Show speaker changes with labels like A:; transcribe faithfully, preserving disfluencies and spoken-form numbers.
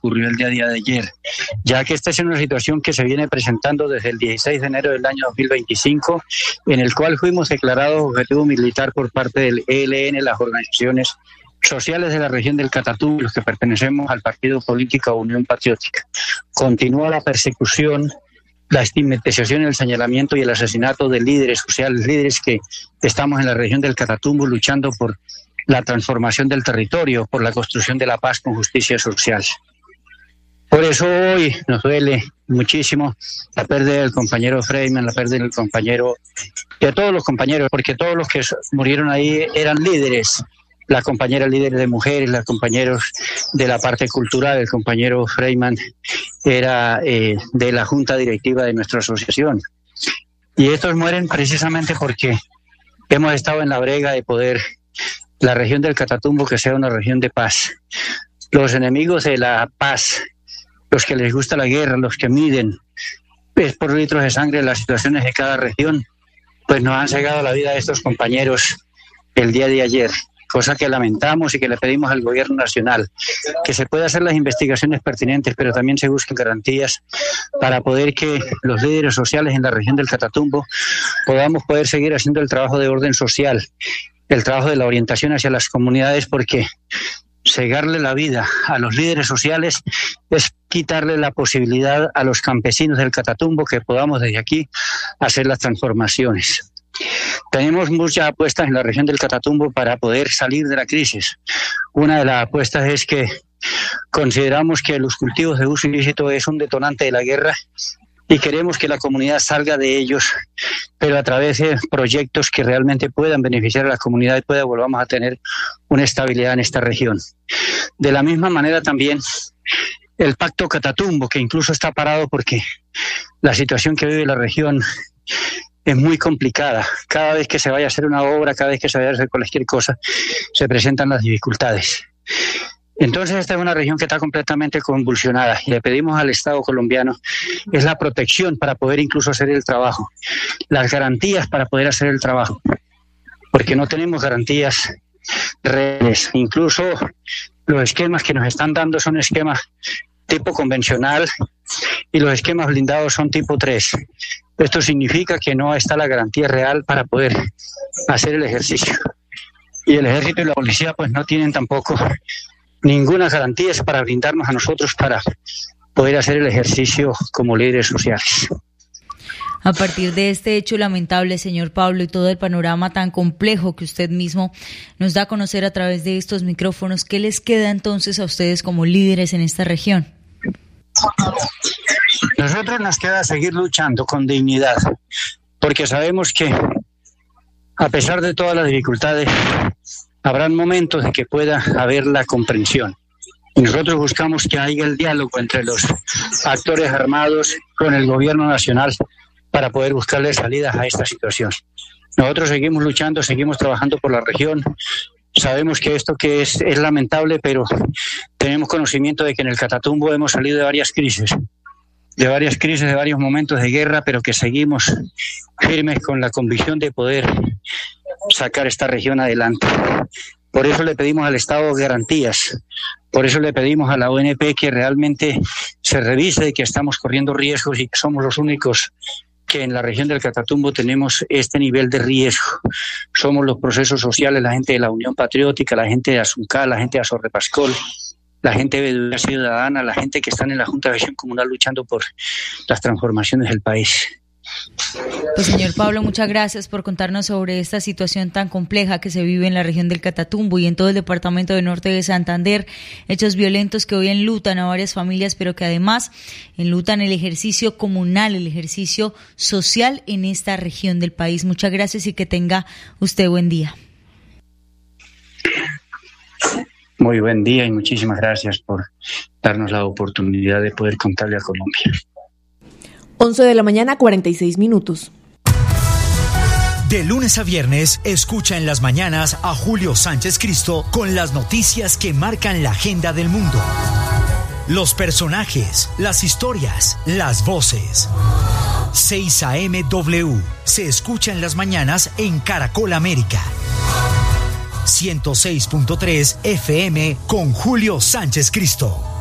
A: ocurrió el día, día de ayer, ya que esta es una situación que se viene presentando desde el dieciséis de enero del año dos mil veinticinco, en el cual fuimos declarados objetivo militar por parte del E L N, las organizaciones sociales de la región del Catatumbo, los que pertenecemos al partido político Unión Patriótica. Continúa la persecución, la estigmatización, el señalamiento y el asesinato de líderes sociales, líderes que estamos en la región del Catatumbo luchando por la transformación del territorio, por la construcción de la paz con justicia social. Por eso hoy nos duele muchísimo la pérdida del compañero Freiman, la pérdida del compañero, de todos los compañeros, porque todos los que murieron ahí eran líderes. La compañera líder de mujeres, los compañeros de la parte cultural, el compañero Freiman era eh, de la junta directiva de nuestra asociación. Y estos mueren precisamente porque hemos estado en la brega de poder la región del Catatumbo que sea una región de paz. Los enemigos de la paz, los que les gusta la guerra, los que miden pues, por litros de sangre las situaciones de cada región, pues nos han cegado la vida de estos compañeros el día de ayer. Cosa que lamentamos y que le pedimos al gobierno nacional, que se puedan hacer las investigaciones pertinentes, pero también se busquen garantías para poder que los líderes sociales en la región del Catatumbo podamos poder seguir haciendo el trabajo de orden social, el trabajo de la orientación hacia las comunidades, porque cegarle la vida a los líderes sociales es quitarle la posibilidad a los campesinos del Catatumbo que podamos desde aquí hacer las transformaciones. Tenemos muchas apuestas en la región del Catatumbo para poder salir de la crisis. Una de las apuestas es que consideramos que los cultivos de uso ilícito es un detonante de la guerra y queremos que la comunidad salga de ellos, pero a través de proyectos que realmente puedan beneficiar a la comunidad y pueda volvamos a tener una estabilidad en esta región. De la misma manera también el Pacto Catatumbo, que incluso está parado porque la situación que vive la región es muy complicada. Cada vez que se vaya a hacer una obra, cada vez que se vaya a hacer cualquier cosa, se presentan las dificultades. Entonces esta es una región que está completamente convulsionada y le pedimos al Estado colombiano es la protección para poder incluso hacer el trabajo, las garantías para poder hacer el trabajo, porque no tenemos garantías reales. Incluso los esquemas que nos están dando son esquemas tipo convencional y los esquemas blindados son tipo tres. Esto significa que no está la garantía real para poder hacer el ejercicio. Y el ejército y la policía pues no tienen tampoco ninguna garantía para brindarnos a nosotros para poder hacer el ejercicio como líderes sociales.
B: A partir de este hecho lamentable, señor Pablo, y todo el panorama tan complejo que usted mismo nos da a conocer a través de estos micrófonos, ¿qué les queda entonces a ustedes como líderes en esta región?
A: Nosotros nos queda seguir luchando con dignidad, porque sabemos que a pesar de todas las dificultades, habrán momentos de que pueda haber la comprensión. Y nosotros buscamos que haya el diálogo entre los actores armados con el gobierno nacional para poder buscarle salidas a esta situación. Nosotros seguimos luchando, seguimos trabajando por la región. Sabemos que esto que es, es lamentable, pero tenemos conocimiento de que en el Catatumbo hemos salido de varias crisis, de varias crisis, de varios momentos de guerra, pero que seguimos firmes con la convicción de poder sacar esta región adelante. Por eso le pedimos al Estado garantías, por eso le pedimos a la O N P que realmente se revise de que estamos corriendo riesgos y que somos los únicos que en la región del Catatumbo tenemos este nivel de riesgo. Somos los procesos sociales, la gente de la Unión Patriótica, la gente de Azuncá, la gente de Azorrepascol, la gente de Veeduría Ciudadana, la gente que están en la Junta de Acción Comunal luchando por las transformaciones del país.
B: Pues señor Pablo, muchas gracias por contarnos sobre esta situación tan compleja que se vive en la región del Catatumbo y en todo el departamento de Norte de Santander, hechos violentos que hoy enlutan a varias familias, pero que además enlutan el ejercicio comunal, el ejercicio social en esta región del país. Muchas gracias y que tenga usted buen día.
A: Muy buen día y muchísimas gracias por darnos la oportunidad de poder contarle a Colombia.
C: once de la mañana, cuarenta y seis minutos.
D: De lunes a viernes, escucha en las mañanas a Julio Sánchez Cristo con las noticias que marcan la agenda del mundo. Los personajes, las historias, las voces. seis A M W se escucha en las mañanas en Caracol América. ciento seis punto tres F M con Julio Sánchez Cristo.